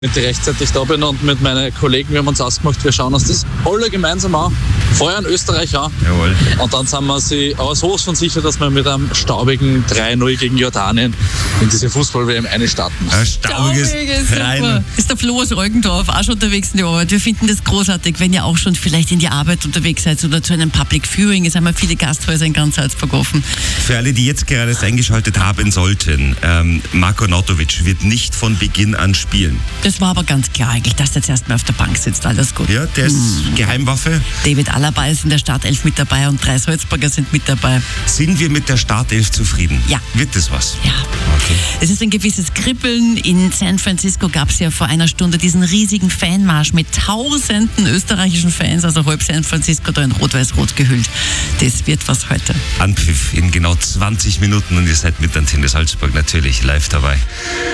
Mit rechtzeitig da bin und mit meinen Kollegen, wir haben uns ausgemacht, wir schauen uns das alle gemeinsam an. Vorher in Österreich an. Jawohl. Und dann sind wir sie aber sowas von sicher, dass wir mit einem staubigen 3-0 gegen Jordanien in diese Fußball-WM einstarten. Ein staubiges super. Ist der Flo aus Reukendorf auch schon unterwegs in die Arbeit. Wir finden das großartig, wenn ihr auch schon vielleicht in die Arbeit unterwegs seid oder zu einem Public Viewing. Es haben ja viele Gasthäuser in ganz Salzburg offen. Für alle, die jetzt gerade erst eingeschaltet haben sollten, Marko Arnautovic wird nicht von Beginn an spielen. Das war aber ganz klar eigentlich, dass der jetzt erstmal auf der Bank sitzt. Alles gut. Ja, der ist Geheimwaffe. David Alaba ist in der Startelf mit dabei und 3 Salzburger sind mit dabei. Sind wir mit der Startelf zufrieden? Ja. Wird das was? Ja. Okay. Es ist ein gewisses Kribbeln. In San Francisco gab es ja vor einer Stunde diesen riesigen Fanmarsch mit tausenden österreichischen Fans, also halb San Francisco da in rot-weiß-rot gehüllt. Das wird was heute. Anpfiff in genau 20 Minuten und ihr seid mit Antenne Salzburg natürlich live dabei.